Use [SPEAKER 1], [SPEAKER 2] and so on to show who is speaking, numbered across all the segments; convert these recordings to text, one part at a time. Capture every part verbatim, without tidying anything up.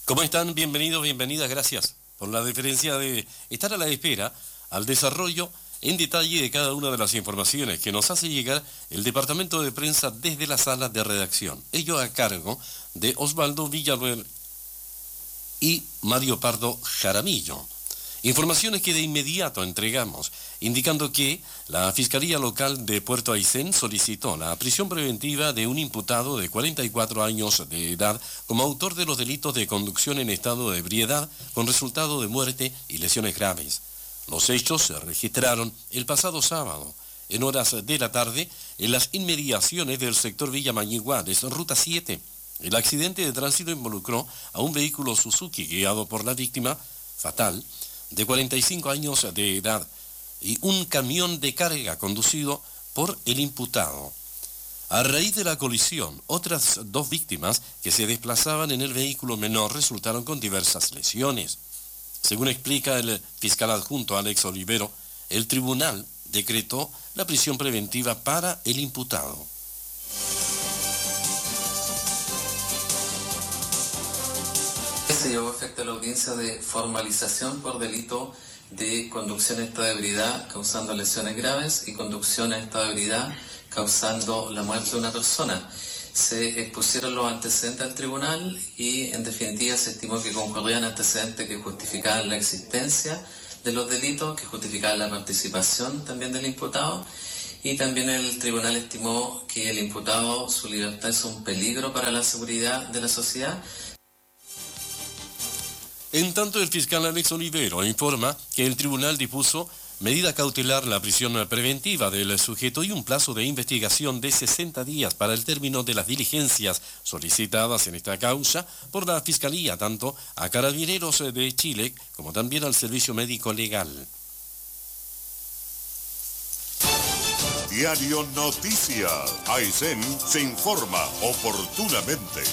[SPEAKER 1] ¿Cómo están? Bienvenidos, bienvenidas, gracias por la deferencia de estar a la espera al desarrollo en detalle de cada una de las informaciones que nos hace llegar el Departamento de Prensa desde la sala de redacción. Ello a cargo de Osvaldo Villarruel y Mario Pardo Jaramillo. Informaciones que de inmediato entregamos, indicando que la Fiscalía Local de Puerto Aysén solicitó la prisión preventiva de un imputado de cuarenta y cuatro años de edad como autor de los delitos de conducción en estado de ebriedad con resultado de muerte y lesiones graves. Los hechos se registraron el pasado sábado, en horas de la tarde, en las inmediaciones del sector Villa Mañiguales, ruta siete. El accidente de tránsito involucró a un vehículo Suzuki guiado por la víctima, fatal, de cuarenta y cinco años de edad, y un camión de carga conducido por el imputado. A raíz de la colisión, otras dos víctimas que se desplazaban en el vehículo menor resultaron con diversas lesiones. Según explica el fiscal adjunto Alex Olivero, el tribunal decretó la prisión preventiva para el imputado.
[SPEAKER 2] Se llevó a efecto la audiencia de formalización por delito de conducción en estado de ebriedad causando lesiones graves y conducción en estado de ebriedad causando la muerte de una persona. Se expusieron los antecedentes al tribunal y en definitiva se estimó que concurrían antecedentes que justificaban la existencia de los delitos, que justificaban la participación también del imputado, y también el tribunal estimó que el imputado, su libertad es un peligro para la seguridad de la sociedad.
[SPEAKER 1] En tanto, el fiscal Alex Olivero informa que el tribunal dispuso medida cautelar la prisión preventiva del sujeto y un plazo de investigación de sesenta días para el término de las diligencias solicitadas en esta causa por la Fiscalía, tanto a Carabineros de Chile como también al Servicio Médico Legal.
[SPEAKER 3] Diario Noticias. Aysén se informa oportunamente.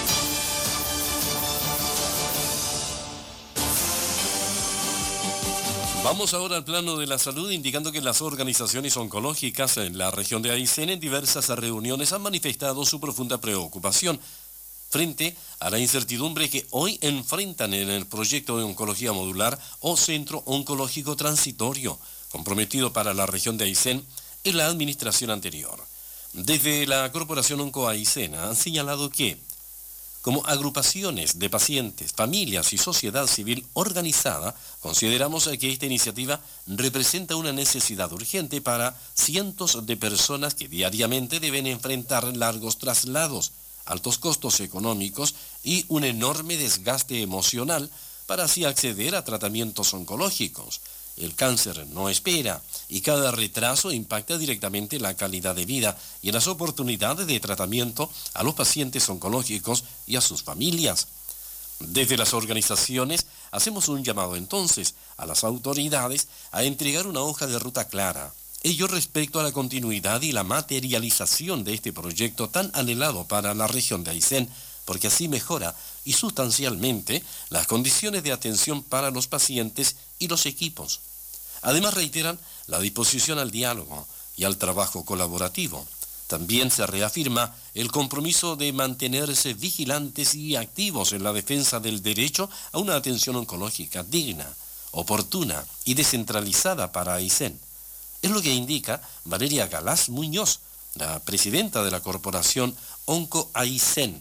[SPEAKER 1] Vamos ahora al plano de la salud, indicando que las organizaciones oncológicas en la región de Aysén en diversas reuniones han manifestado su profunda preocupación frente a la incertidumbre que hoy enfrentan en el proyecto de oncología modular o centro oncológico transitorio, comprometido para la región de Aysén en la administración anterior. Desde la Corporación Onco Aysén han señalado que, como agrupaciones de pacientes, familias y sociedad civil organizada, consideramos que esta iniciativa representa una necesidad urgente para cientos de personas que diariamente deben enfrentar largos traslados, altos costos económicos y un enorme desgaste emocional para así acceder a tratamientos oncológicos. El cáncer no espera y cada retraso impacta directamente la calidad de vida y en las oportunidades de tratamiento a los pacientes oncológicos y a sus familias. Desde las organizaciones hacemos un llamado entonces a las autoridades a entregar una hoja de ruta clara, ello respecto a la continuidad y la materialización de este proyecto tan anhelado para la región de Aysén, porque así mejora y sustancialmente las condiciones de atención para los pacientes y los equipos. Además reiteran la disposición al diálogo y al trabajo colaborativo. También se reafirma el compromiso de mantenerse vigilantes y activos en la defensa del derecho a una atención oncológica digna, oportuna y descentralizada para Aysén. Es lo que indica Valeria Galás Muñoz, la presidenta de la Corporación Onco Aysén.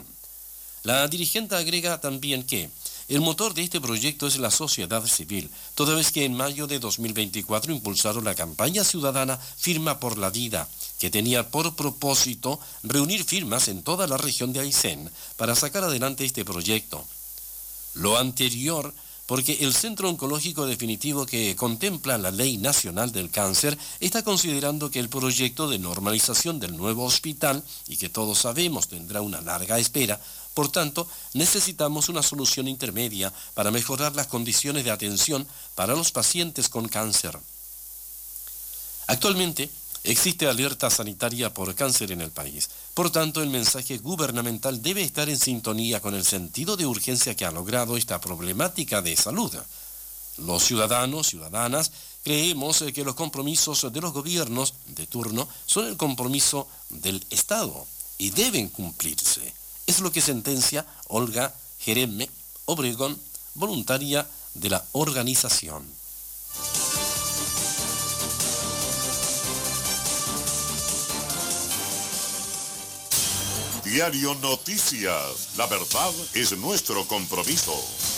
[SPEAKER 1] La dirigente agrega también que el motor de este proyecto es la sociedad civil, toda vez que en mayo de dos mil veinticuatro impulsaron la campaña ciudadana Firma por la Vida, que tenía por propósito reunir firmas en toda la región de Aysén para sacar adelante este proyecto. Lo anterior porque el Centro Oncológico Definitivo que contempla la Ley Nacional del Cáncer está considerando que el proyecto de normalización del nuevo hospital, y que todos sabemos tendrá una larga espera, por tanto, necesitamos una solución intermedia para mejorar las condiciones de atención para los pacientes con cáncer. Actualmente, existe alerta sanitaria por cáncer en el país. Por tanto, el mensaje gubernamental debe estar en sintonía con el sentido de urgencia que ha logrado esta problemática de salud. Los ciudadanos, ciudadanas, creemos que los compromisos de los gobiernos de turno son el compromiso del Estado y deben cumplirse. Es lo que sentencia Olga Jereme, Obregón, voluntaria de la organización.
[SPEAKER 3] Diario Noticias. La verdad es nuestro compromiso.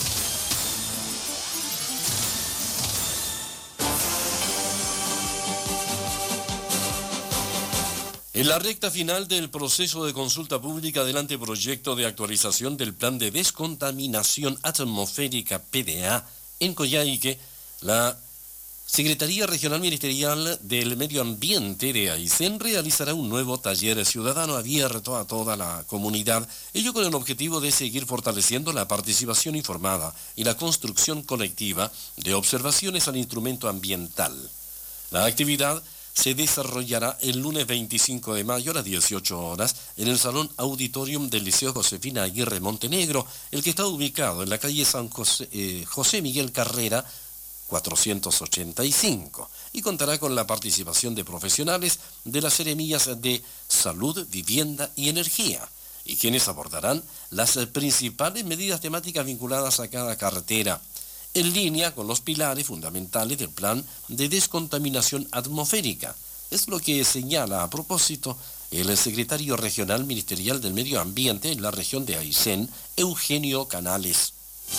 [SPEAKER 1] En la recta final del proceso de consulta pública del anteproyecto de actualización del Plan de Descontaminación Atmosférica P D A en Coyhaique, la Secretaría Regional Ministerial del Medio Ambiente de Aysén realizará un nuevo taller ciudadano abierto a toda la comunidad, ello con el objetivo de seguir fortaleciendo la participación informada y la construcción colectiva de observaciones al instrumento ambiental. La actividad se desarrollará el lunes veinticinco de mayo a las dieciocho horas en el Salón Auditorium del Liceo Josefina Aguirre Montenegro, el que está ubicado en la calle San José, eh, José Miguel Carrera, cuatrocientos ochenta y cinco, y contará con la participación de profesionales de las seremías de Salud, Vivienda y Energía, y quienes abordarán las principales medidas temáticas vinculadas a cada cartera, en línea con los pilares fundamentales del Plan de Descontaminación Atmosférica. Es lo que señala a propósito el secretario regional ministerial del Medio Ambiente en la región de Aysén, Eugenio Canales.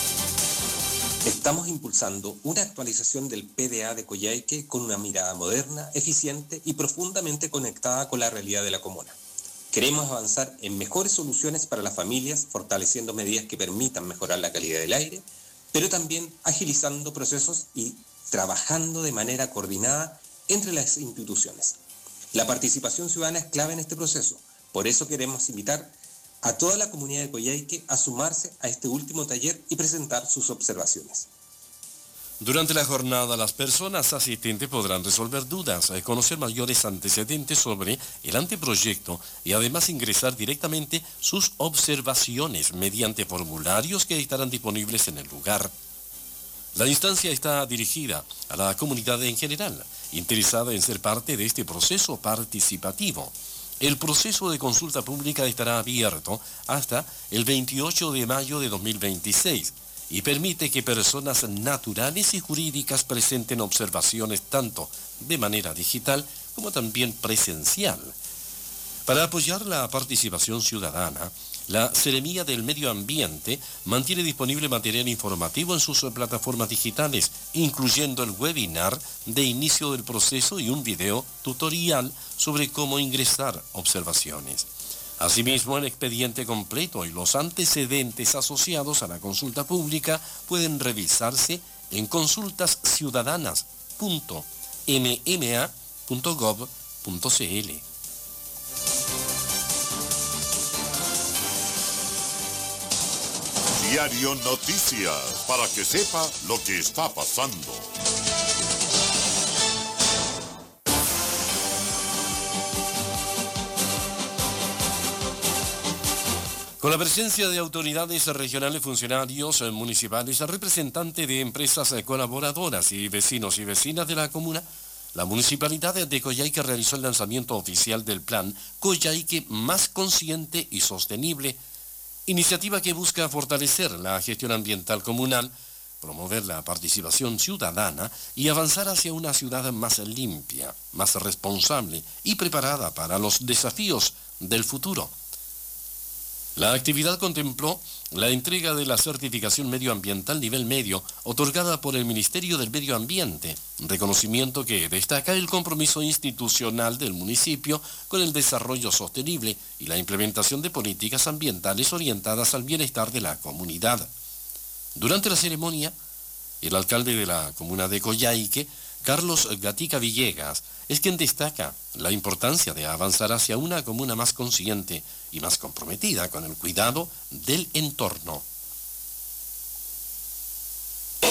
[SPEAKER 4] Estamos impulsando una actualización del P D A de Coyhaique con una mirada moderna, eficiente y profundamente conectada con la realidad de la comuna. Queremos avanzar en mejores soluciones para las familias, fortaleciendo medidas que permitan mejorar la calidad del aire, pero también agilizando procesos y trabajando de manera coordinada entre las instituciones. La participación ciudadana es clave en este proceso, por eso queremos invitar a toda la comunidad de Coyhaique a sumarse a este último taller y presentar sus observaciones.
[SPEAKER 1] Durante la jornada, las personas asistentes podrán resolver dudas, conocer mayores antecedentes sobre el anteproyecto y además ingresar directamente sus observaciones mediante formularios que estarán disponibles en el lugar. La instancia está dirigida a la comunidad en general, interesada en ser parte de este proceso participativo. El proceso de consulta pública estará abierto hasta el veintiocho de mayo de dos mil veintiséis. Y permite que personas naturales y jurídicas presenten observaciones tanto de manera digital como también presencial. Para apoyar la participación ciudadana, la Seremía del Medio Ambiente mantiene disponible material informativo en sus plataformas digitales, incluyendo el webinar de inicio del proceso y un video tutorial sobre cómo ingresar observaciones. Asimismo, el expediente completo y los antecedentes asociados a la consulta pública pueden revisarse en consultas ciudadanas punto m m a punto gov punto c l.
[SPEAKER 3] Diario Noticias, para que sepa lo que está pasando.
[SPEAKER 1] Con la presencia de autoridades regionales, funcionarios municipales, representantes de empresas colaboradoras y vecinos y vecinas de la comuna, la Municipalidad de Coyhaique realizó el lanzamiento oficial del plan Coyhaique Más Consciente y Sostenible, iniciativa que busca fortalecer la gestión ambiental comunal, promover la participación ciudadana y avanzar hacia una ciudad más limpia, más responsable y preparada para los desafíos del futuro. La actividad contempló la entrega de la certificación medioambiental nivel medio otorgada por el Ministerio del Medio Ambiente, reconocimiento que destaca el compromiso institucional del municipio con el desarrollo sostenible y la implementación de políticas ambientales orientadas al bienestar de la comunidad. Durante la ceremonia, el alcalde de la comuna de Coyhaique, Carlos Gatica Villegas, es quien destaca la importancia de avanzar hacia una comuna más consciente y más comprometida con el cuidado del entorno.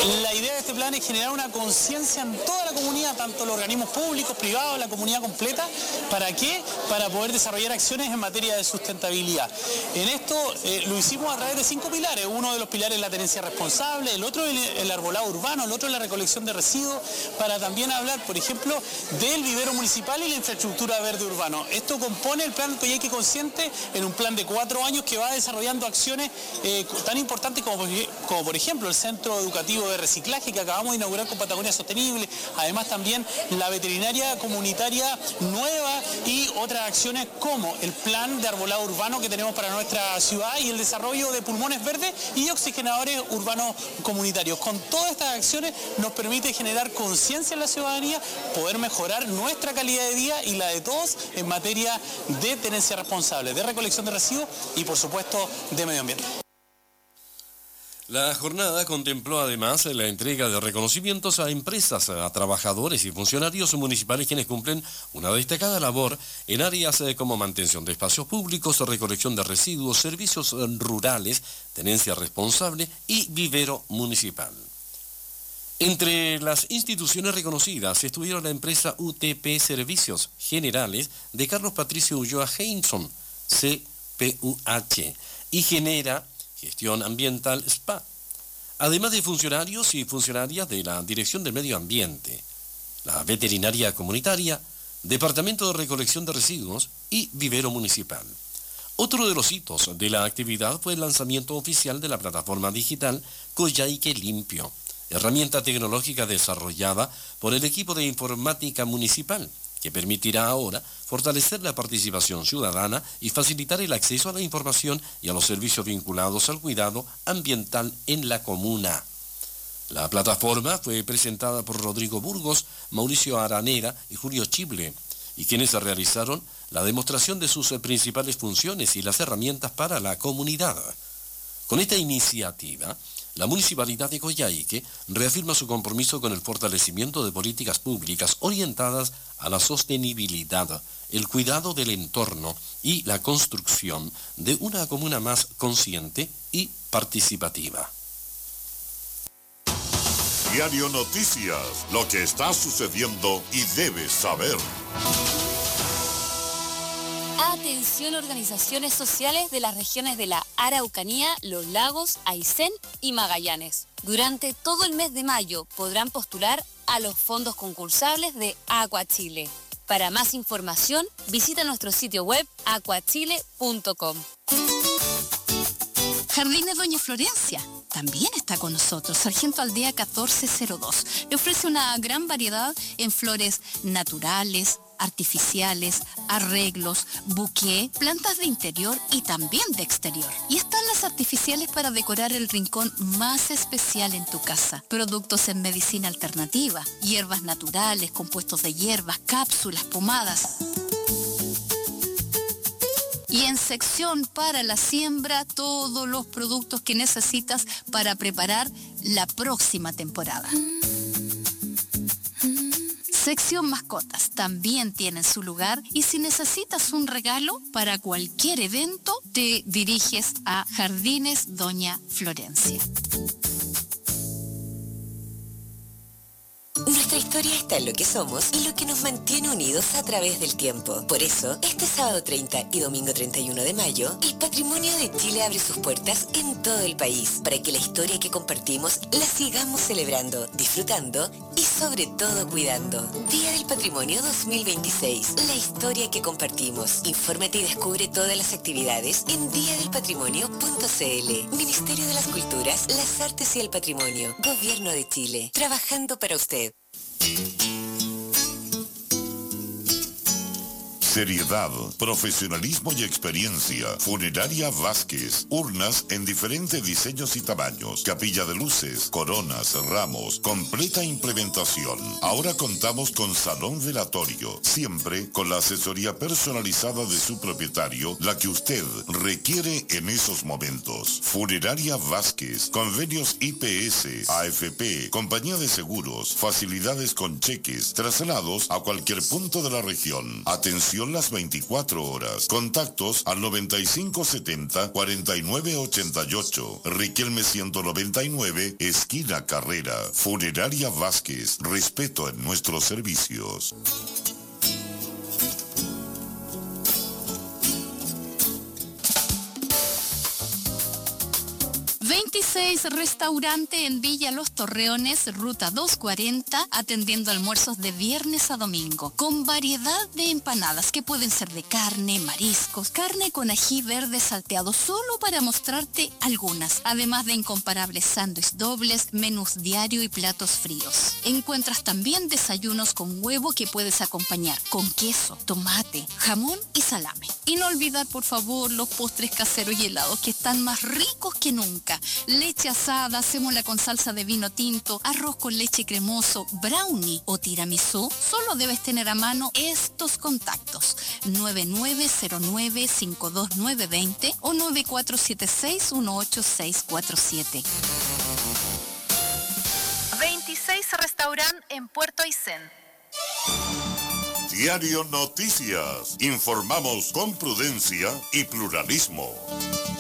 [SPEAKER 5] La idea de este plan es generar una conciencia en toda la comunidad, tanto los organismos públicos, privados, la comunidad completa. ¿Para qué? Para poder desarrollar acciones en materia de sustentabilidad. En esto eh, lo hicimos a través de cinco pilares. Uno de los pilares es la tenencia responsable, el otro el, el arbolado urbano, el otro es la recolección de residuos, para también hablar, por ejemplo, del vivero municipal y la infraestructura verde urbano. Esto compone el plan Coyhaique Consciente en un plan de cuatro años que va desarrollando acciones eh, tan importantes como, como por ejemplo el Centro Educativo de Reciclaje que acabamos de inaugurar con Patagonia Sostenible, además también la veterinaria comunitaria nueva y otras acciones como el plan de arbolado urbano que tenemos para nuestra ciudad y el desarrollo de pulmones verdes y oxigenadores urbanos comunitarios. Con todas estas acciones nos permite generar conciencia en la ciudadanía, poder mejorar nuestra calidad de vida y la de todos en materia de tenencia responsable, de recolección de residuos y por supuesto de medio ambiente.
[SPEAKER 1] La jornada contempló además la entrega de reconocimientos a empresas, a trabajadores y funcionarios municipales quienes cumplen una destacada labor en áreas como mantención de espacios públicos, recolección de residuos, servicios rurales, tenencia responsable y vivero municipal. Entre las instituciones reconocidas estuvieron la empresa U T P Servicios Generales de Carlos Patricio Ulloa Heinson, C P U H, y Genera Gestión Ambiental S P A, además de funcionarios y funcionarias de la Dirección del Medio Ambiente, la Veterinaria Comunitaria, Departamento de Recolección de Residuos y Vivero Municipal. Otro de los hitos de la actividad fue el lanzamiento oficial de la plataforma digital Coyhaique Limpio, herramienta tecnológica desarrollada por el equipo de informática municipal, que permitirá ahora fortalecer la participación ciudadana y facilitar el acceso a la información y a los servicios vinculados al cuidado ambiental en la comuna. La plataforma fue presentada por Rodrigo Burgos, Mauricio Aranera y Julio Chible, y quienes realizaron la demostración de sus principales funciones y las herramientas para la comunidad. Con esta iniciativa, la Municipalidad de Coyhaique reafirma su compromiso con el fortalecimiento de políticas públicas orientadas a la sostenibilidad, el cuidado del entorno y la construcción de una comuna más consciente y participativa.
[SPEAKER 3] Diario Noticias, lo que está sucediendo y debes saber.
[SPEAKER 6] Atención, organizaciones sociales de las regiones de la Araucanía, Los Lagos, Aysén y Magallanes. Durante todo el mes de mayo podrán postular a los fondos concursables de Aqua Chile. Para más información, visita nuestro sitio web aquachile punto com.
[SPEAKER 7] Jardines Doña Florencia también está con nosotros. Sargento Aldea catorce cero dos. Le ofrece una gran variedad en flores naturales, artificiales, arreglos, buqué, plantas de interior y también de exterior. Y están las artificiales para decorar el rincón más especial en tu casa. Productos en medicina alternativa, hierbas naturales, compuestos de hierbas, cápsulas, pomadas. Y en sección para la siembra, todos los productos que necesitas para preparar la próxima temporada. Sección mascotas también tiene su lugar y si necesitas un regalo para cualquier evento, te diriges a Jardines Doña Florencia.
[SPEAKER 8] Nuestra historia está en lo que somos y lo que nos mantiene unidos a través del tiempo. Por eso, este sábado treinta y domingo treinta y uno de mayo, el Patrimonio de Chile abre sus puertas en todo el país para que la historia que compartimos la sigamos celebrando, disfrutando y sobre todo cuidando. Día del Patrimonio dos mil veintiséis. La historia que compartimos. Infórmate y descubre todas las actividades en día del patrimonio punto c l. Ministerio de las Culturas, las Artes y el Patrimonio. Gobierno de Chile. Trabajando para usted.
[SPEAKER 3] Seriedad, profesionalismo y experiencia. Funeraria Vázquez. Urnas en diferentes diseños y tamaños. Capilla de luces, coronas, ramos. Completa implementación. Ahora contamos con salón velatorio. Siempre con la asesoría personalizada de su propietario, la que usted requiere en esos momentos. Funeraria Vázquez. Convenios I P S, A F P, compañía de seguros, facilidades con cheques, traslados a cualquier punto de la región. Atención atención las veinticuatro horas. Contactos al noventa y cinco setenta cuarenta y nueve ochenta y ocho. Riquelme ciento noventa y nueve, esquina Carrera. Funeraria Vázquez. Respeto en nuestros servicios.
[SPEAKER 7] veintiséis Restaurante en Villa Los Torreones, ruta doscientos cuarenta, atendiendo almuerzos de viernes a domingo, con variedad de empanadas que pueden ser de carne, mariscos, carne con ají verde salteado, solo para mostrarte algunas, además de incomparables sándwiches dobles, menús diario y platos fríos. Encuentras también desayunos con huevo que puedes acompañar con queso, tomate, jamón y salame. Y no olvidar, por favor, los postres caseros y helados que están más ricos que nunca. Leche asada, sémola con salsa de vino tinto, arroz con leche cremoso, brownie o tiramisú. Solo debes tener a mano estos contactos: nueve nueve cero nueve cinco dos nueve dos cero o nueve cuatro siete seis uno ocho seis cuatro siete.
[SPEAKER 9] veintiséis Restaurant en Puerto Aysén.
[SPEAKER 3] Diario Noticias. Informamos con prudencia y pluralismo.